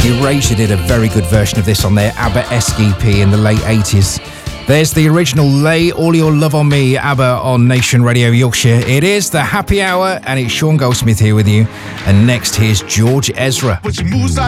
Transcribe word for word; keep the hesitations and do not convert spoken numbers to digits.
Erasure did a very good version of this on their ABBA-esque E P in the late eighties. There's the original Lay All Your Love on Me, ABBA on Nation Radio Yorkshire. It is the happy hour, and it's Sean Goldsmith here with you. And next, here's George Ezra.